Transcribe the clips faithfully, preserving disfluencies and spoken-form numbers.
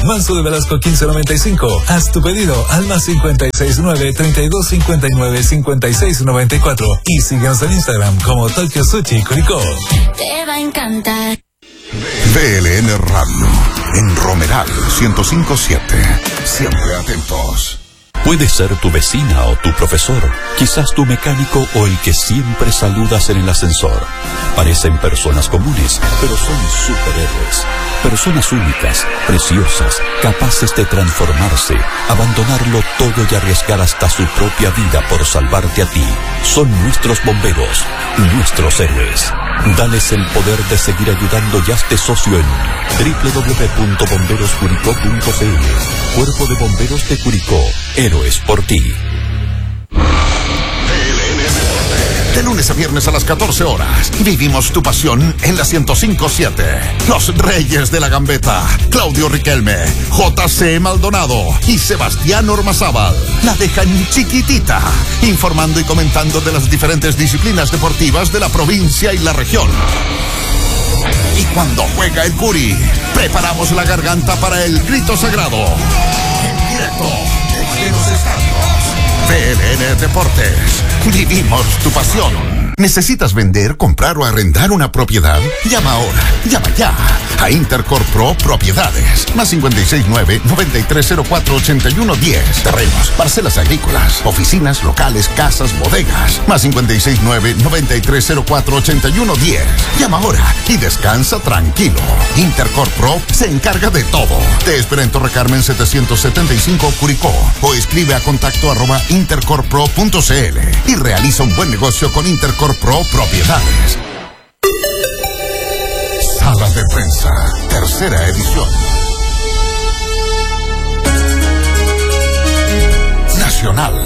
Manso de Velasco quince noventa y cinco. Haz tu pedido al más cincuenta y seis nueve, treinta y dos cincuenta y nueve, cincuenta y seis noventa y cuatro y síguenos en Instagram como Tokyo Sushi Curicó. Te va a encantar. V L N Radio en Romeral ciento cinco punto siete. Siempre atentos. Puede ser tu vecina o tu profesor, quizás tu mecánico o el que siempre saludas en el ascensor. Parecen personas comunes, pero son superhéroes. Personas únicas, preciosas, capaces de transformarse, abandonarlo todo y arriesgar hasta su propia vida por salvarte a ti. Son nuestros bomberos, nuestros héroes. Dales el poder de seguir ayudando y hazte socio en doble u doble u doble u punto bomberos curicó punto c l. Cuerpo de Bomberos de Curicó. Héroes por ti. De lunes a viernes a las catorce horas, vivimos tu pasión en la ciento cinco punto siete. Los Reyes de la Gambeta, Claudio Riquelme, J C Maldonado y Sebastián Ormazábal la dejan chiquitita, informando y comentando de las diferentes disciplinas deportivas de la provincia y la región. Y cuando juega el Curi, preparamos la garganta para el grito sagrado. En directo, en los estadios. V L N Deportes. Vivimos tu pasión. ¿Necesitas vender, comprar o arrendar una propiedad? Llama ahora, llama ya a Intercorp Pro Propiedades. Más cincuenta y seis nueve, noventa y tres cero cuatro, ochenta y uno diez. Terrenos, parcelas agrícolas, oficinas, locales, casas, bodegas. Más cincuenta y seis nueve, noventa y tres cero cuatro, ochenta y uno diez. Llama ahora y descansa tranquilo. Intercorp Pro se encarga de todo. Te espera en Torre Carmen setecientos setenta y cinco Curicó o escribe a contacto arroba intercorpro punto c l y realiza un buen negocio con Intercorp Pro Propiedades. Sala de Prensa, tercera edición. Nacional.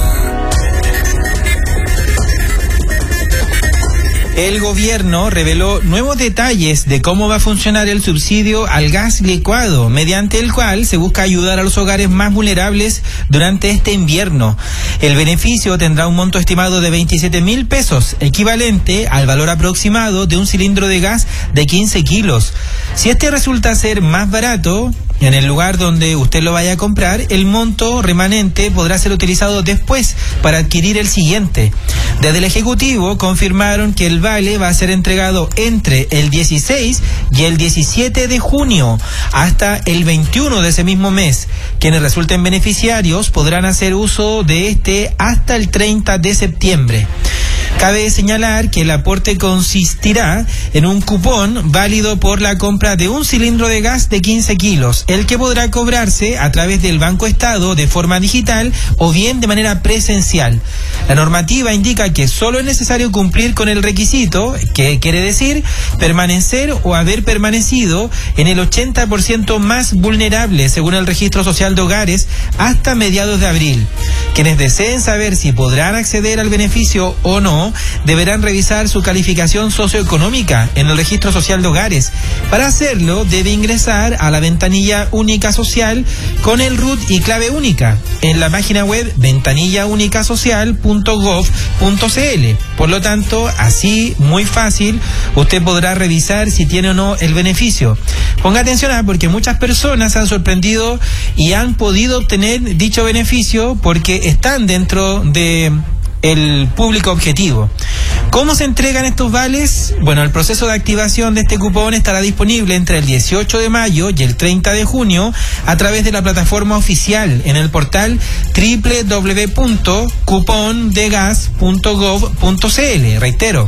El gobierno reveló nuevos detalles de cómo va a funcionar el subsidio al gas licuado, mediante el cual se busca ayudar a los hogares más vulnerables durante este invierno. El beneficio tendrá un monto estimado de veintisiete mil pesos, equivalente al valor aproximado de un cilindro de gas de quince kilos. Si este resulta ser más barato, en el lugar donde usted lo vaya a comprar, el monto remanente podrá ser utilizado después para adquirir el siguiente. Desde el Ejecutivo confirmaron que el vale va a ser entregado entre el dieciséis y el diecisiete de junio hasta el veintiuno de ese mismo mes. Quienes resulten beneficiarios podrán hacer uso de este hasta el treinta de septiembre. Cabe señalar que el aporte consistirá en un cupón válido por la compra de un cilindro de gas de quince kilos, el que podrá cobrarse a través del Banco Estado de forma digital o bien de manera presencial. La normativa indica que solo es necesario cumplir con el requisito, que quiere decir permanecer o haber permanecido en el ochenta por ciento más vulnerable según el Registro Social de Hogares hasta mediados de abril. Quienes deseen saber si podrán acceder al beneficio o no, deberán revisar su calificación socioeconómica en el Registro Social de Hogares. Para hacerlo, debe ingresar a la ventanilla única social con el R U T y clave única en la página web ventanilla única social punto gov punto c l. Por lo tanto, así, muy fácil, usted podrá revisar si tiene o no el beneficio. Ponga atención, ¿eh? porque muchas personas se han sorprendido y han podido obtener dicho beneficio porque están dentro de el público objetivo. ¿Cómo se entregan estos vales? Bueno, el proceso de activación de este cupón estará disponible entre el dieciocho de mayo y el treinta de junio a través de la plataforma oficial en el portal doble u doble u doble u punto cupón de gas punto gov punto c l. Reitero,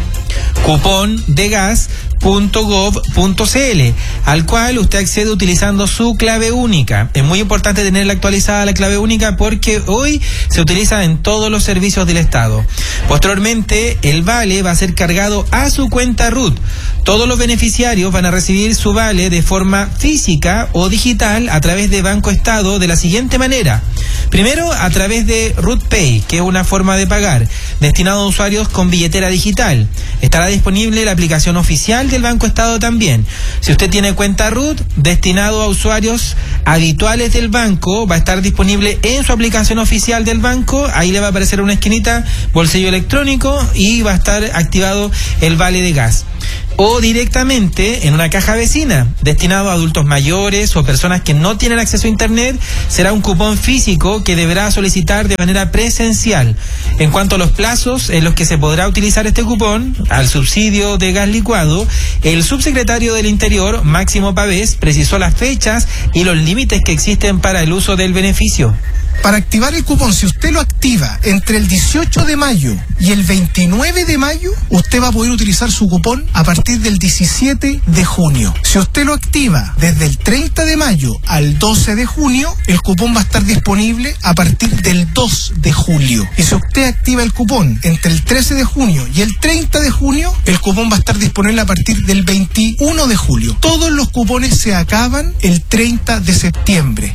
cupón de gas punto gov punto c l, al cual usted accede utilizando su clave única. Es muy importante tenerla actualizada la clave única porque hoy se utiliza en todos los servicios del Estado. Posteriormente, el vale va a ser cargado a su cuenta R U T. Todos los beneficiarios van a recibir su vale de forma física o digital a través de Banco Estado de la siguiente manera. Primero, a través de R U T Pay, que es una forma de pagar, destinado a usuarios con billetera digital. Estará disponible la aplicación oficial del Banco Estado también. Si usted tiene cuenta R U T, destinado a usuarios habituales del banco, va a estar disponible en su aplicación oficial del banco. Ahí le va a aparecer una esquinita, bolsillo electrónico, y va a estar activado el vale de gas. O directamente en una caja vecina, destinado a adultos mayores o personas que no tienen acceso a internet, será un cupón físico que deberá solicitar de manera presencial. En cuanto a los plazos en los que se podrá utilizar este cupón al subsidio de gas licuado, el subsecretario del Interior, Máximo Pavés, precisó las fechas y los límites que existen para el uso del beneficio. Para activar el cupón, si usted lo activa entre el dieciocho de mayo y el veintinueve de mayo, usted va a poder utilizar su cupón a partir del diecisiete de junio. Si usted lo activa desde el treinta de mayo al doce de junio, el cupón va a estar disponible a partir del dos de julio. Y si usted activa el cupón entre el trece de junio y el treinta de junio, el cupón va a estar disponible a partir del veintiuno de julio. Todos los cupones se acaban el treinta de septiembre.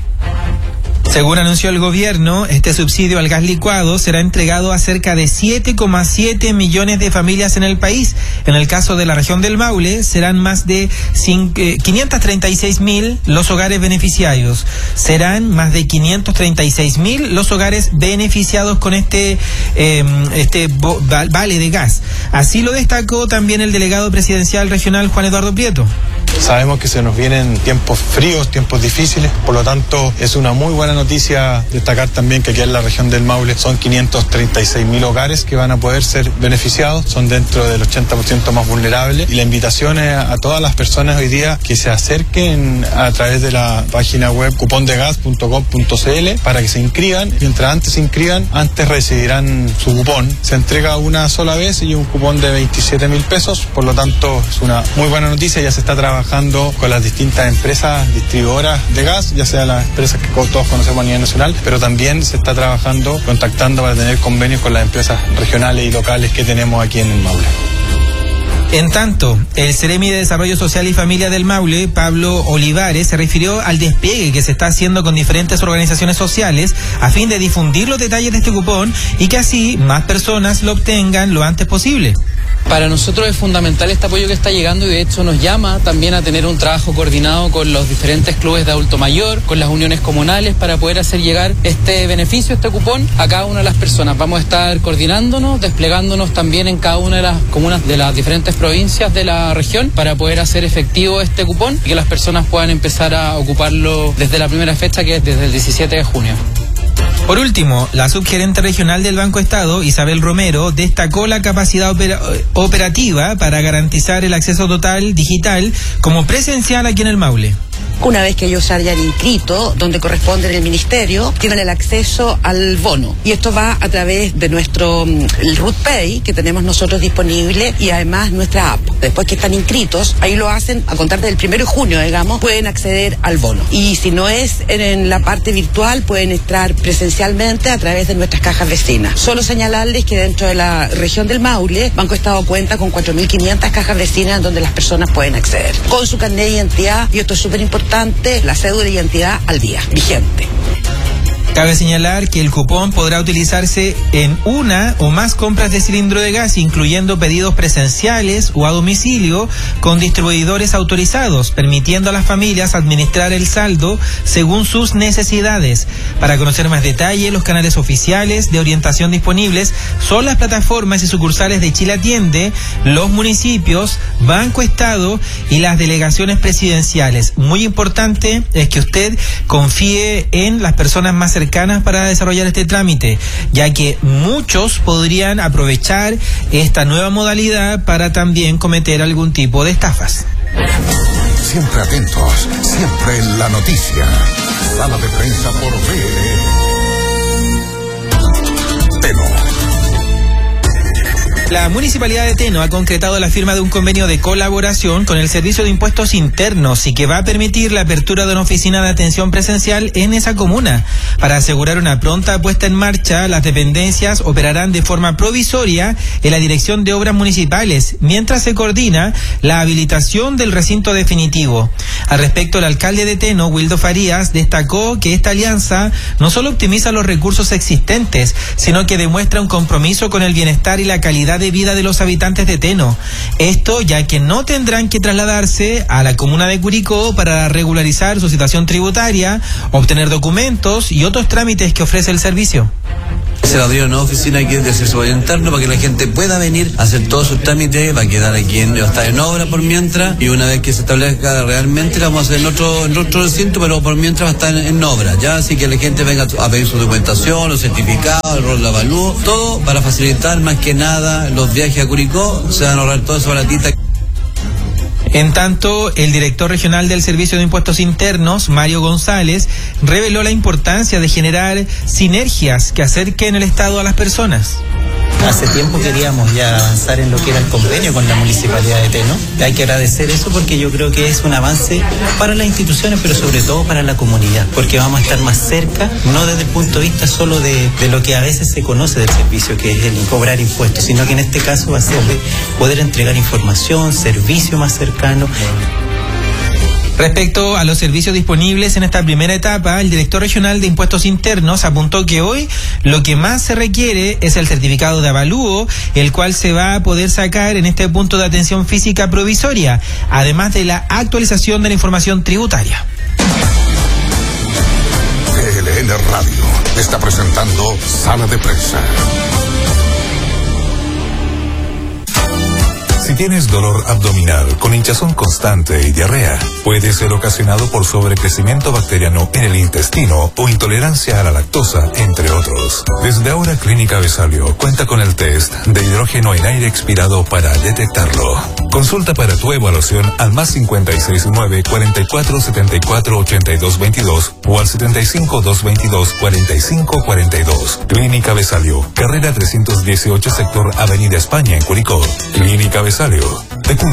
Según anunció el gobierno, este subsidio al gas licuado será entregado a cerca de siete coma siete millones de familias en el país. En el caso de la región del Maule, serán más de quinientos treinta y seis mil los hogares beneficiarios. Serán más de quinientos treinta y seis mil los hogares beneficiados con este, eh, este vale de gas. Así lo destacó también el delegado presidencial regional Juan Eduardo Prieto. Sabemos que se nos vienen tiempos fríos, tiempos difíciles, por lo tanto es una muy buena noticia destacar también que aquí en la región del Maule son quinientos treinta y seis mil hogares que van a poder ser beneficiados, son dentro del ochenta por ciento más vulnerables, y la invitación es a todas las personas hoy día que se acerquen a través de la página web cupón de gas punto gov punto cl para que se inscriban. Mientras antes se inscriban, antes recibirán su cupón. Se entrega una sola vez y un cupón de veintisiete mil pesos, por lo tanto es una muy buena noticia. Ya se está trabajando con las distintas empresas distribuidoras de gas, ya sea las empresas que todos conocemos a nivel nacional, pero también se está trabajando, contactando para tener convenios con las empresas regionales y locales que tenemos aquí en el Maule. En tanto, el Seremi de Desarrollo Social y Familia del Maule, Pablo Olivares, se refirió al despliegue que se está haciendo con diferentes organizaciones sociales a fin de difundir los detalles de este cupón y que así más personas lo obtengan lo antes posible. Para nosotros es fundamental este apoyo que está llegando y de hecho nos llama también a tener un trabajo coordinado con los diferentes clubes de adulto mayor, con las uniones comunales para poder hacer llegar este beneficio, este cupón a cada una de las personas. Vamos a estar coordinándonos, desplegándonos también en cada una de las comunas de las diferentes provincias de la región para poder hacer efectivo este cupón y que las personas puedan empezar a ocuparlo desde la primera fecha, que es desde el diecisiete de junio. Por último, la subgerente regional del Banco Estado, Isabel Romero, destacó la capacidad opera- operativa para garantizar el acceso total digital como presencial aquí en el Maule. Una vez que ellos se hayan inscrito, donde corresponde en el ministerio, tienen el acceso al bono. Y esto va a través de nuestro el RUTPay, que tenemos nosotros disponible, y además nuestra app. Después que están inscritos, ahí lo hacen, a contar del primero de junio, digamos, pueden acceder al bono. Y si no es en, en la parte virtual, pueden entrar presencialmente a través de nuestras cajas vecinas. Solo señalarles que dentro de la región del Maule, Banco Estado cuenta con cuatro mil quinientas cajas vecinas en donde las personas pueden acceder. Con su carnet de identidad, y esto es súper importante, la cédula de identidad al día, vigente. Cabe señalar que el cupón podrá utilizarse en una o más compras de cilindro de gas, incluyendo pedidos presenciales o a domicilio con distribuidores autorizados, permitiendo a las familias administrar el saldo según sus necesidades. Para conocer más detalles, los canales oficiales de orientación disponibles son las plataformas y sucursales de Chile Atiende, los municipios, Banco Estado y las delegaciones presidenciales. Muy importante es que usted confíe en las personas más cercanas cercanas para desarrollar este trámite, ya que muchos podrían aprovechar esta nueva modalidad para también cometer algún tipo de estafas. Siempre atentos, siempre en la noticia. Sala de prensa por V L. Teno. La Municipalidad de Teno ha concretado la firma de un convenio de colaboración con el Servicio de Impuestos Internos y que va a permitir la apertura de una oficina de atención presencial en esa comuna. Para asegurar una pronta puesta en marcha, las dependencias operarán de forma provisoria en la Dirección de Obras Municipales, mientras se coordina la habilitación del recinto definitivo. Al respecto, el alcalde de Teno, Wildo Farías, destacó que esta alianza no solo optimiza los recursos existentes, sino que demuestra un compromiso con el bienestar y la calidad de vida de los habitantes de Teno. Esto ya que no tendrán que trasladarse a la comuna de Curicó para regularizar su situación tributaria, obtener documentos y otros trámites que ofrece el servicio. Se le abrió una oficina aquí de servicio interno para que la gente pueda venir a hacer todos sus trámites, va a quedar aquí en, está en obra por mientras, y una vez que se establezca realmente la vamos a hacer en otro, en otro recinto, pero por mientras va a estar en, en obra, ya, así que la gente venga a pedir su documentación, los certificados, el rol de avalúo, todo para facilitar más que nada los viajes a Curicó, se van a ahorrar toda esa baratita. En tanto, el director regional del Servicio de Impuestos Internos, Mario González, reveló la importancia de generar sinergias que acerquen el Estado a las personas. Hace tiempo queríamos ya avanzar en lo que era el convenio con la Municipalidad de Teno. Hay que agradecer eso porque yo creo que es un avance para las instituciones, pero sobre todo para la comunidad, porque vamos a estar más cerca, no desde el punto de vista solo de, de lo que a veces se conoce del servicio, que es el cobrar impuestos, sino que en este caso va a ser de poder entregar información, servicio más cercano. Respecto a los servicios disponibles en esta primera etapa, el director regional de Impuestos Internos apuntó que hoy lo que más se requiere es el certificado de avalúo, el cual se va a poder sacar en este punto de atención física provisoria, además de la actualización de la información tributaria. T L N Radio está presentando Sala de Prensa. Si tienes dolor abdominal con hinchazón constante y diarrea, puede ser ocasionado por sobrecrecimiento bacteriano en el intestino o intolerancia a la lactosa, entre otros. Desde ahora, Clínica Besalio cuenta con el test de hidrógeno en aire expirado para detectarlo. Consulta para tu evaluación al más cincuenta y seis nueve, cuarenta y cuatro, setenta y cuatro, ochenta y dos veintidós o al setenta y cinco, doscientos veintidós, cuarenta y cinco cuarenta y dos. Clínica Besalio, carrera trescientos dieciocho, sector Avenida España en Curicó. Clínica Besalio. Te